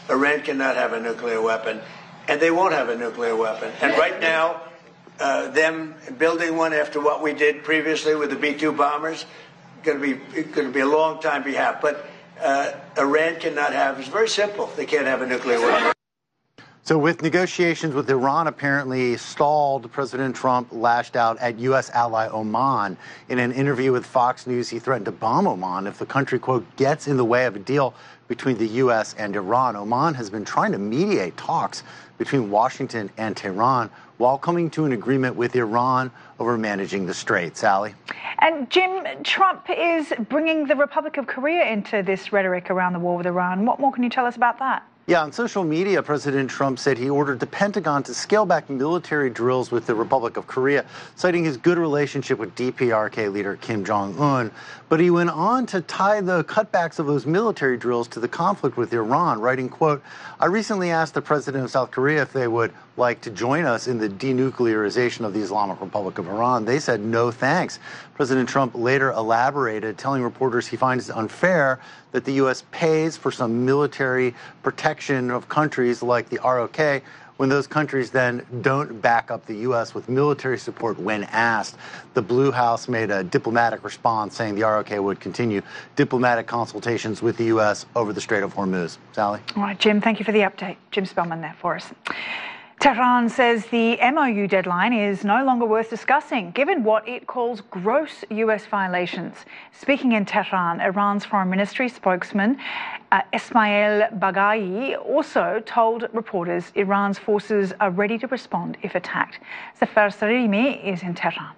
Iran cannot have a nuclear weapon, and they won't have a nuclear weapon. And right now, them building one after what we did previously with the B-2 bombers, going to be a long time behalf. But Iran cannot have. It's very simple. They can't have a nuclear weapon. So with negotiations with Iran apparently stalled, President Trump lashed out at U.S. ally Oman. In an interview with Fox News, he threatened to bomb Oman if the country, quote, gets in the way of a deal between the U.S. and Iran. Oman has been trying to mediate talks between Washington and Tehran while coming to an agreement with Iran over managing the strait. Sally? And Jim, Trump is bringing the Republic of Korea into this rhetoric around the war with Iran. What more can you tell us about that? Yeah, on social media, President Trump said he ordered the Pentagon to scale back military drills with the Republic of Korea, citing his good relationship with DPRK leader Kim Jong-un. But he went on to tie the cutbacks of those military drills to the conflict with Iran, writing, quote, I recently asked the president of South Korea if they would like to join us in the denuclearization of the Islamic Republic of Iran. They said no thanks. President Trump later elaborated, telling reporters he finds it unfair that the U.S. pays for some military protection of countries like the ROK when those countries then don't back up the U.S. with military support when asked. The Blue House made a diplomatic response saying the ROK would continue diplomatic consultations with the U.S. over the Strait of Hormuz. Sally? All right, Jim, thank you for the update. Jim Spellman there for us. Tehran says the MOU deadline is no longer worth discussing, given what it calls gross U.S. violations. Speaking in Tehran, Iran's Foreign Ministry spokesman Ismail Baghai also told reporters Iran's forces are ready to respond if attacked. Zafer Sarimi is in Tehran.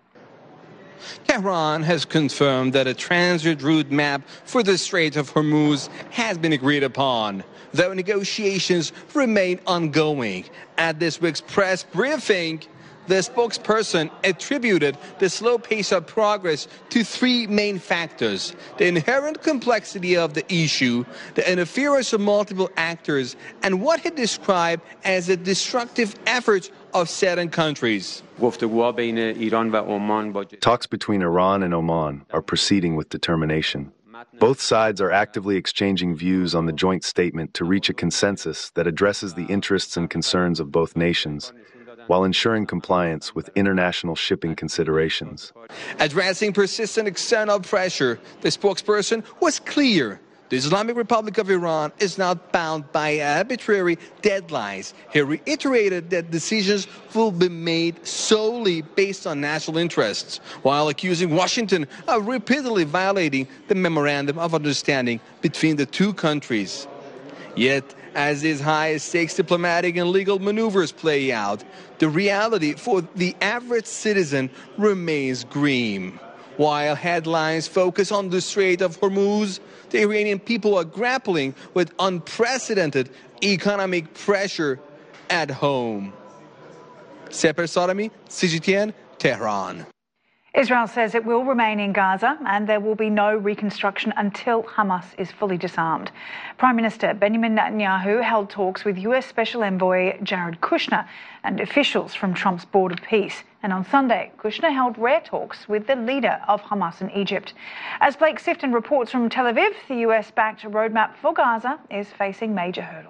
Tehran has confirmed that a transit route map for the Strait of Hormuz has been agreed upon, though negotiations remain ongoing. At this week's press briefing, the spokesperson attributed the slow pace of progress to three main factors: the inherent complexity of the issue, the interference of multiple actors, and what he described as the destructive efforts of certain countries. Talks between Iran and Oman are proceeding with determination. Both sides are actively exchanging views on the joint statement to reach a consensus that addresses the interests and concerns of both nations, while ensuring compliance with international shipping considerations. Addressing persistent external pressure, the spokesperson was clear. The Islamic Republic of Iran is not bound by arbitrary deadlines. He reiterated that decisions will be made solely based on national interests, while accusing Washington of repeatedly violating the Memorandum of Understanding between the two countries. Yet, as these high-stakes diplomatic and legal maneuvers play out, the reality for the average citizen remains grim. While headlines focus on the Strait of Hormuz, the Iranian people are grappling with unprecedented economic pressure at home. Zafer Sarimi, CGTN, Tehran. Israel says it will remain in Gaza and there will be no reconstruction until Hamas is fully disarmed. Prime Minister Benjamin Netanyahu held talks with US Special Envoy Jared Kushner and officials from Trump's Board of Peace. And on Sunday, Kushner held rare talks with the leader of Hamas in Egypt. As Blake Sifton reports from Tel Aviv, the US-backed roadmap for Gaza is facing major hurdles.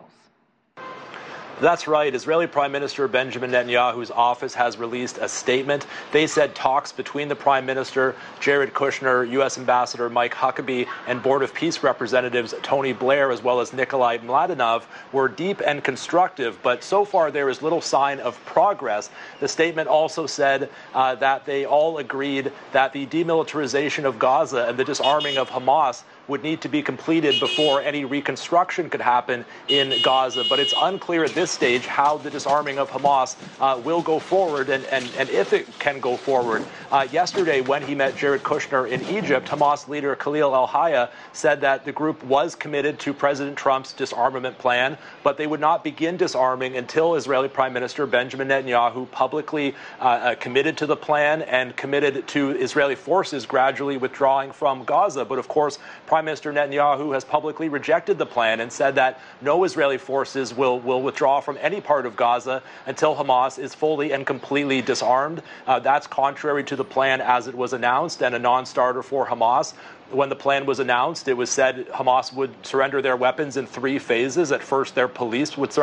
That's right. Israeli Prime Minister Benjamin Netanyahu's office has released a statement. They said talks between the Prime Minister, Jared Kushner, U.S. Ambassador Mike Huckabee, and Board of Peace representatives Tony Blair, as well as Nikolai Mladenov, were deep and constructive, but so far there is little sign of progress. The statement also said that they all agreed that the demilitarization of Gaza and the disarming of Hamas would need to be completed before any reconstruction could happen in Gaza. But it's unclear at this stage how the disarming of Hamas will go forward and if it can go forward. Yesterday, when he met Jared Kushner in Egypt, Hamas leader Khalil al-Hayya said that the group was committed to President Trump's disarmament plan, but they would not begin disarming until Israeli Prime Minister Benjamin Netanyahu publicly committed to the plan and committed to Israeli forces gradually withdrawing from Gaza. But of course, Prime Prime Minister Netanyahu has publicly rejected the plan and said that no Israeli forces will withdraw from any part of Gaza until Hamas is fully and completely disarmed. That's contrary to the plan as it was announced and a non-starter for Hamas. When the plan was announced, it was said Hamas would surrender their weapons in 3 phases. At first, their police would surrender